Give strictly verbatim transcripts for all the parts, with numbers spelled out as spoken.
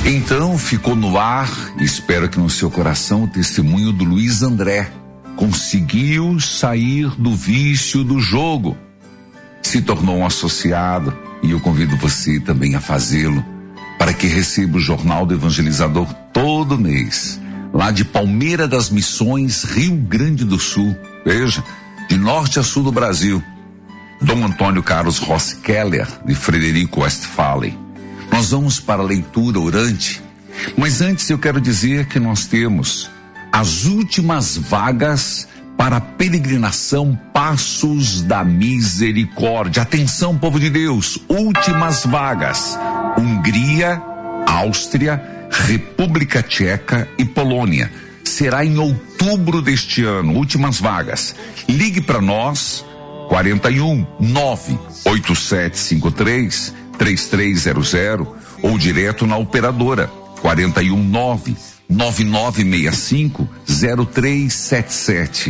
Então ficou no ar, espero que no seu coração, o testemunho do Luiz André. Conseguiu sair do vício do jogo, se tornou um associado, e eu convido você também a fazê-lo, para que receba o Jornal do Evangelizador todo mês, lá de Palmeira das Missões, Rio Grande do Sul. Veja, de norte a sul do Brasil. Dom Antônio Carlos Rossi Keller, de Frederico Westphalen. Nós vamos para a leitura orante, mas antes eu quero dizer que nós temos as últimas vagas para a peregrinação Passos da Misericórdia. Atenção, povo de Deus, últimas vagas: Hungria, Áustria, República Tcheca e Polônia. Será em outubro deste ano, últimas vagas. Ligue para nós, quarenta e um, nove oito sete cinco três, três três zero zero, ou direto na operadora, quarenta e um, nove nove nove seis cinco, zero três sete sete.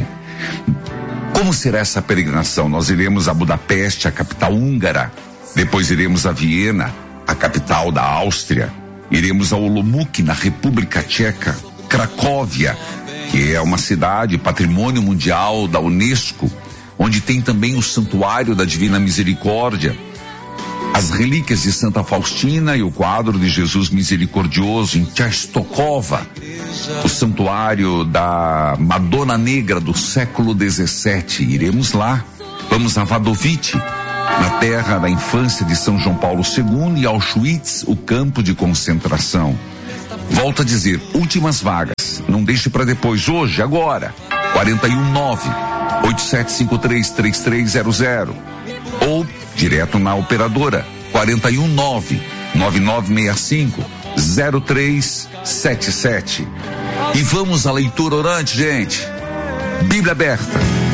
Como será essa peregrinação? Nós iremos a Budapeste, a capital húngara, depois iremos a Viena, a capital da Áustria, iremos a Olomouc, na República Tcheca, Cracóvia, que é uma cidade patrimônio mundial da Unesco, onde tem também o Santuário da Divina Misericórdia, as relíquias de Santa Faustina e o quadro de Jesus Misericordioso em Częstochowa, o santuário da Madonna Negra do século dezessete. Iremos lá. Vamos a Wadowice, na terra da infância de São João Paulo segundo, e Auschwitz, o campo de concentração. Volto a dizer, últimas vagas. Não deixe para depois, hoje, agora. quarenta e um, nove oito sete cinco três, três três zero zero, ou direto na operadora, quarenta e um, nove nove nove seis cinco, zero três sete sete. E vamos à leitura orante, gente. Bíblia aberta.